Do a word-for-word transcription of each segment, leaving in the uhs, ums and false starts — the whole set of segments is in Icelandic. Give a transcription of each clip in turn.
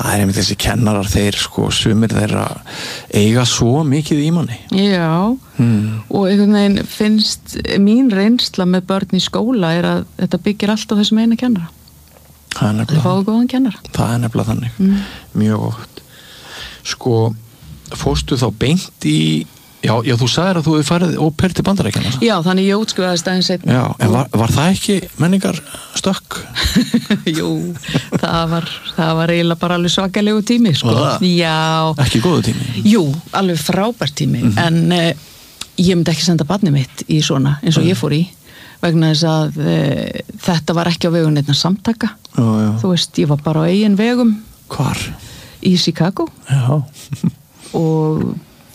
það er einmitt þessi kennarar þeir sko, sumir þeirra eiga svo mikið í manni. Já, hmm. og einhvern veginn finnst mín reynsla með börn í skóla er að þetta byggir allt á þessum eina kennara. Það er nefnilega það. Góðan kennara. Það er nefnilega þannig. Mm. Mjög oft. Sko, fórstu þá beint í Já, já, þú sagðir að þú hefði farið óper til Bandaríkjanna. Já, þannig ég útskrifaðist aðeins seinna. Já, en var, var það ekki menningar stökk? Jú, það var, það var eiginlega bara alveg svakalegu tími, sko. Já. Ekki góðu tími? Jú, alveg frábært tími, mm-hmm. en eh, ég myndi ekki senda barnið mitt í svona, eins og mm. ég fór í, vegna þess að eh, þetta var ekki á vegum neinna samtaka. Já, já. Þú veist, ég var bara á eigin vegum. Hvar? Í Chicago. Já. Og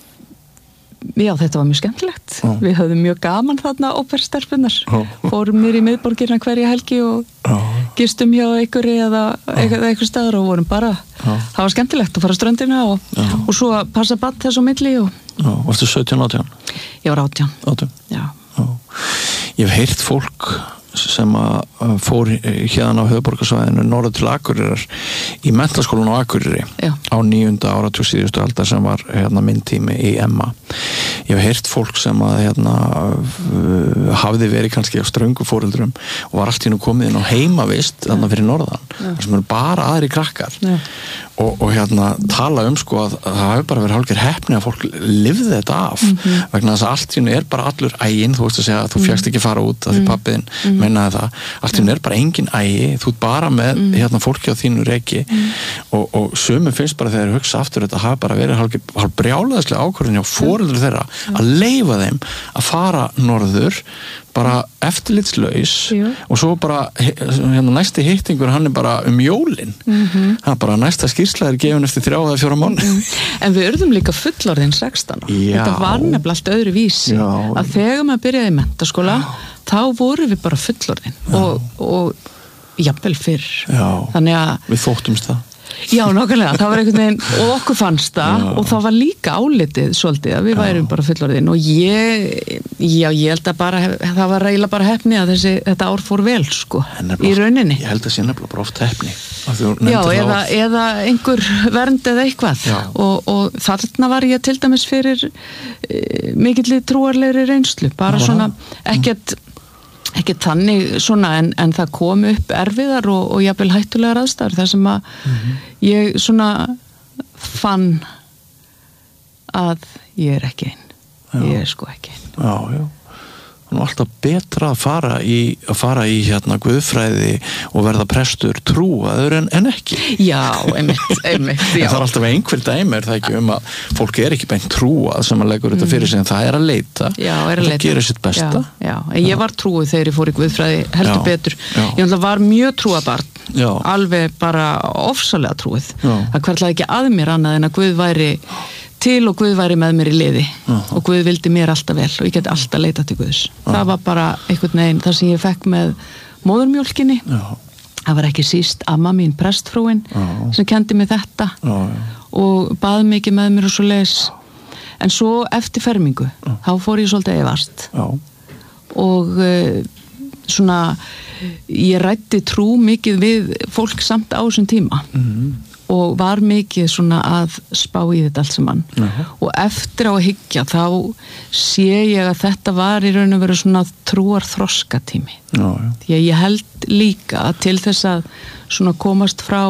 já, þetta var mjög skemmtilegt. Ó. Við höfðum mjög gaman þarna óperstelpunar. Fórum mér í miðborgina hverja helgi og Ó. gistum hjá einhverju eða eitthvað, eitthvað staður og vorum bara Ó. það var skemmtilegt að fara á ströndina og, og svo að passa bad þess á milli og... Já, varstu sautján, átján? Ég var átján. Átján? Já. Já. Ég hef heyrt fólk sem að fór hérna á höfuðborgarsvæðinu norður til Akureyrar í menntaskólan á Akureyri Já. á níunda áratug síðustu aldar sem var hérna minn tími í Emma. Ég hef heyrt fólk sem að hérna hafði verið kannski á ströngu foreldrum og var allt í nú komið inn á heimavist þarna fyrir norðan, þar sem eru bara aðri krakkar og, og hérna tala um sko að það hafi bara verið hálfgerð heppni að fólk lifði þetta af mm-hmm. vegna þess að allt í nú er bara allur ægin, þú veist að segja að þú mm. fékkst ekki fara út af því pappiðin mm. mennaði það, allt í hún er bara engin ægi, þú ert bara með mm. hérna fólki á þínu reki mm. og, og sumum finnst bara þegar þeir hugsa aftur þetta hafa bara verið hálf, hálf brjálæðislega ákvörðin hjá foreldrar þeirra mm. að leyfa þeim að fara norður bara eftirlitslaus Jú. og svo bara hérna næsti hittingur hann er bara um jólin mm-hmm. hann bara næsta skýrsla er gefin eftir þrjá eða fjóra mánuði mm. En við urðum líka fullorðin sextán þetta var nefnilega allt öðru vísi Já. Að þegar maður byrjaði í menntaskóla þá vorum við bara fullorðin og, og jafnvel fyrr Já. Þannig að við þóttumst það Já, nákvæmlega, það var einhvern veginn og okkur fannst það já. Og það var líka álitið svolítið að við já. Værum bara fullorðin og ég, já, ég held að bara það var eiginlega bara heppni að þessi, þetta ár fór vel, sko, í rauninni Ég held að sé nefnilega bara oft heppni Já, eða, eða einhver vernd eða eitthvað og, og þarna var ég til dæmis fyrir e, mikilli trúarlegri reynslu, bara já. Svona ekkert ekki þannig svona en, en það kom upp erfiðar og, og jafnvel hættulegar aðstæður þar sem að mm-hmm. ég svona fann að ég er ekki einn já. Ég er sko ekki einn Já, já Nú alltaf betra að fara í að fara í hérna guðfræði og verða prestur trúaður en, en ekki Já, einmitt, einmitt já. Það er alltaf einhver dæmi er það ekki um að fólk er ekki beint trúað sem að leggur þetta fyrir sig en það er að leita já, er að það leita. gerir sitt besta Já, já. En ég var trúið þegar ég fór í guðfræði heldur já, betur já. Ég alltaf var mjög trúabarn já. Alveg bara ofsalega trúið já. Það hverflaði ekki að mér annað en að Guð væri til og Guð væri með mér í liði uh-huh. og Guð vildi mér alltaf vel og ég geti alltaf leitað til Guðs uh-huh. það var bara einhvern veginn það sem ég fekk með móðurmjólkinni uh-huh. það var ekki síst amma mín prestfrúin uh-huh. sem kendi mig þetta uh-huh. og baði mikið með mér og svo leis en svo eftir fermingu uh-huh. þá fór ég svolítið efast uh-huh. og uh, svona ég ræddi trú mikið við fólk samt á þessum tíma uh-huh. og var mikið svona að spá í þetta allt saman uh-huh. og eftir á að hyggja þá sé ég að þetta var í raun og veru svona trúar þroskatími uh-huh. því að ég held líka að til þess að svona komast frá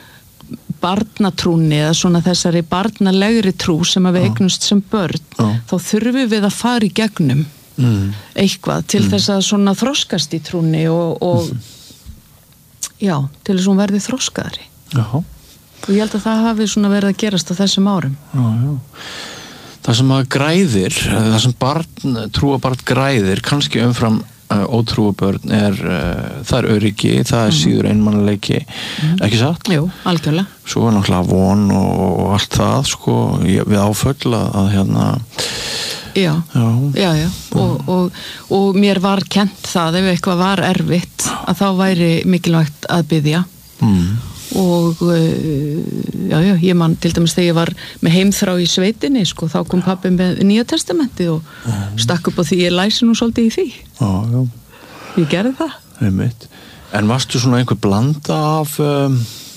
barnatrúni eða svona þessari barnalegri trú sem að við uh-huh. eignumst sem börn uh-huh. þá þurfum við að fara í gegnum uh-huh. eitthvað til uh-huh. þess að svona þroskast í trúni og, og uh-huh. já, til þess að hún verði þroskaðri Já og ég held að það hafi svona verið að gerast á þessum árum já, já. Það sem að græðir það sem barn, trúabarn græðir kannski umfram uh, ótrúabörn er uh, það er öryggi það er mm. síður einmannleiki mm. ekki satt? Jú, algjörlega Svo er náttúrulega von og, og allt það sko, við áföll að hérna Já, já, já, já. Og, og, og mér var kennt það ef eitthvað var erfitt að þá væri mikilvægt að biðja mm. og já, já, ég man til dæmis þegar ég var með heimþrá í sveitinni sko, þá kom pabbi með Nýja testamentið og mm. stakk upp á því ég læsi nú svolítið í því já, já. Ég gerði það Einmitt. En varstu svona einhver blanda af um,